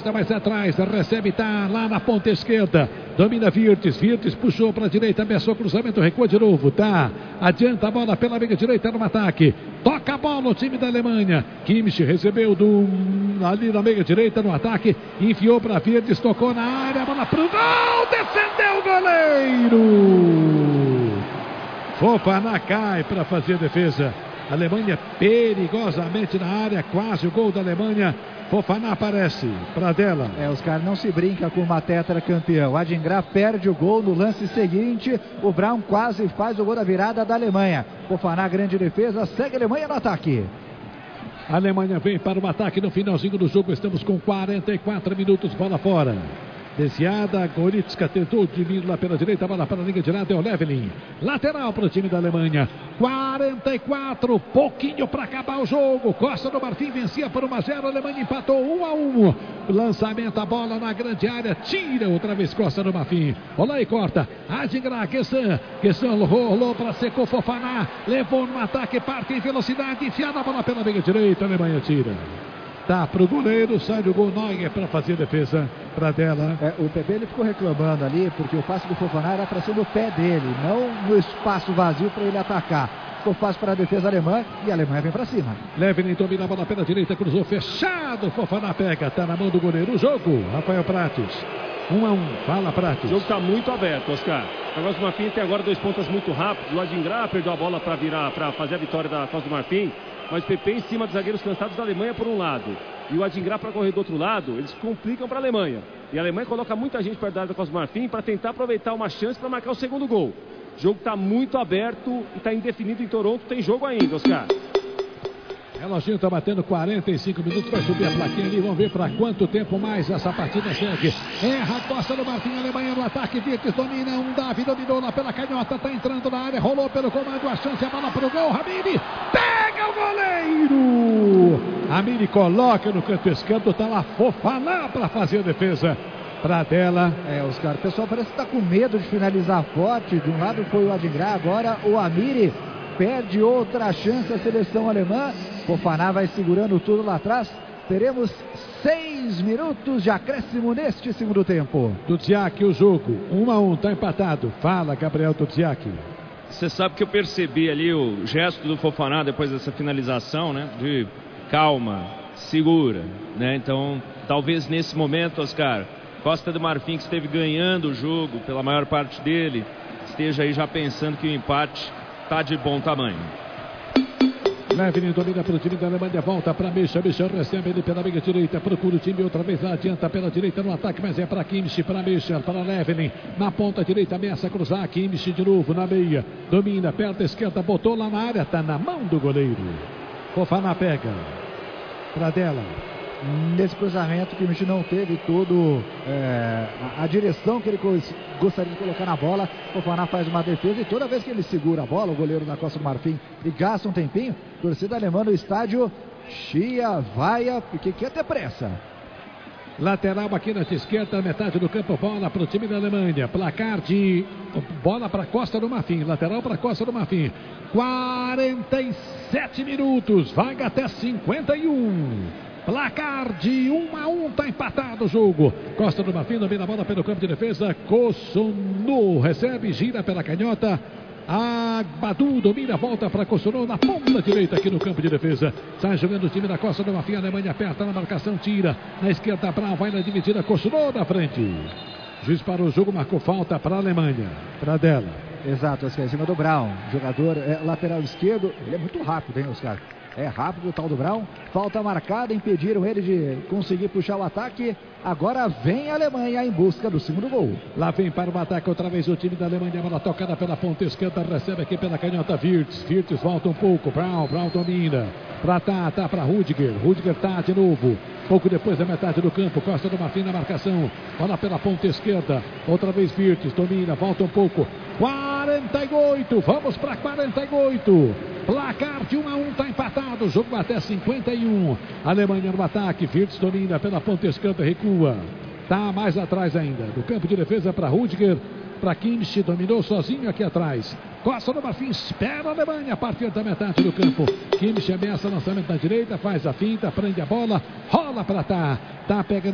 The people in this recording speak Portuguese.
corta mais atrás, recebe, tá lá na ponta esquerda, domina Virtus, puxou para a direita, ameaçou cruzamento, recua de novo, tá, adianta a bola pela meia direita no ataque, toca a bola o time da Alemanha, Kimmich recebeu ali na meia direita no ataque, enfiou para Virtus, tocou na área, a bola pro gol, defendeu o goleiro, Fofana cai para fazer a defesa. Alemanha perigosamente na área, quase o gol da Alemanha. Fofana aparece para dela. Os caras não se brincam com uma tetracampeão. Adin Graf perde o gol no lance seguinte. O Braun quase faz o gol da virada da Alemanha. Fofana, grande defesa, segue a Alemanha no ataque. A Alemanha vem para o ataque no finalzinho do jogo. Estamos com 44 minutos, bola fora. Desviada, Goretzka tentou de vir lá pela direita, a bola para a linha de lado, é o Leveling. Lateral para o time da Alemanha. 44, pouquinho para acabar o jogo. Costa do Marfim vencia por 1-0, a Alemanha empatou 1-1. Lançamento, a bola na grande área, tira outra vez Costa do Marfim. Olá e corta. Adingra, Gessan rolou para secou Fofana, levou no ataque, parte em velocidade, enfiada a bola pela meia direita, a Alemanha tira. Tá pro goleiro, sai do gol Neuer para fazer a defesa para dela. O Pepe ele ficou reclamando ali porque o passe do Fofana era para ser no pé dele, não no espaço vazio para ele atacar. Ficou fácil para a defesa alemã e a Alemanha vem para cima. Leveling domina a bola pela direita, cruzou fechado, Fofana pega, tá na mão do goleiro. O jogo, Rafael Prates. 1-1, fala Prates. O jogo está muito aberto, Oscar. A Costa do Marfim tem agora 2 pontas muito rápidos. O Adin Graf perdeu a bola para fazer a vitória da Costa do Marfim. Mas o PP em cima dos zagueiros cansados da Alemanha por um lado. E o Adin Graf para correr do outro lado, eles complicam para a Alemanha. E a Alemanha coloca muita gente perto da área da Costa do Marfim para tentar aproveitar uma chance para marcar o segundo gol. O jogo está muito aberto e está indefinido em Toronto. Tem jogo ainda, Oscar. Reloginho está batendo 45 minutos, vai subir a plaquinha ali, vamos ver para quanto tempo mais essa partida segue. Erra a Costa do Marfim, a Alemanha no ataque, Virtus domina, Davi dominou lá pela canhota, está entrando na área, rolou pelo comando, a chance, a bola para o gol, Ramiri, pega o goleiro! Ramiri coloca no canto esquerdo, está lá Fofana para fazer a defesa. Pra dela. Oscar, o pessoal parece que está com medo de finalizar forte, de um lado foi o Adin Graf, agora o Amiri. Perde outra chance a seleção alemã. Fofana vai segurando tudo lá atrás. Teremos 6 minutos de acréscimo neste segundo tempo. Dudziak, o jogo 1-1, está empatado. Fala, Gabriel Dudziak. Você sabe que eu percebi ali o gesto do Fofana depois dessa finalização, né? De calma, segura, né? Então, talvez nesse momento, Oscar, Costa do Marfim, que esteve ganhando o jogo pela maior parte dele, esteja aí já pensando que o empate está de bom tamanho. Leveling domina para o time da Alemanha, volta para Michel recebe ele pela meia direita, procura o time outra vez, adianta pela direita no ataque, mas é para Kimmich, para Michel, para Leveling, na ponta direita, ameaça cruzar, Kimmich de novo na meia, domina, perto da esquerda, botou lá na área, tá na mão do goleiro. Fofana pega, para dela. Nesse cruzamento, o Kimmich não teve todo a direção que ele gostaria de colocar na bola. Fofana faz uma defesa e toda vez que ele segura a bola, o goleiro da Costa do Marfim, e gasta um tempinho, torcida alemã no estádio chia, vaia, porque quer ter pressa. Lateral aqui na esquerda, metade do campo, bola para o time da Alemanha. Placar de bola para Costa do Marfim, lateral para Costa do Marfim. 47 minutos, vaga até 51. Placar de 1-1, está empatado o jogo. Costa do Marfim domina a bola pelo campo de defesa. Kosono recebe, gira pela canhota. Badu domina, volta para Kosono na ponta direita aqui no campo de defesa. Sai jogando o time da Costa do Marfim. A Alemanha aperta na marcação, tira. Na esquerda, Braun vai na dividida. Kosono na frente. Juiz para o jogo, marcou falta para a Alemanha. Para dela. Exato, Oscar, em cima do Braun. Jogador lateral esquerdo. Ele é muito rápido, hein, Oscar? É rápido o tal do Braun. Falta marcada, impediram ele de conseguir puxar o ataque. Agora vem a Alemanha em busca do segundo gol. Lá vem para o ataque outra vez o time da Alemanha. Bola tocada pela ponta esquerda. Recebe aqui pela canhota Virtus. Virtus volta um pouco. Braun domina. Tá para Rudiger. Rudiger tá de novo. Pouco depois da metade do campo. Costa do Marfim na marcação. Bola pela ponta esquerda. Outra vez Virtus domina. Volta um pouco. 48. Vamos para 48. Placar de 1-1, está empatado. O jogo até 51. Alemanha no ataque. Virtus domina pela ponta esquerda, recua. Está mais atrás ainda. Do campo de defesa para Rudiger. Para Kimmich, dominou sozinho aqui atrás. Costa do Marfim espera a Alemanha a partir da metade do campo. Kimmich ameaça lançamento na direita, faz a finta, prende a bola, rola para Tá pegando.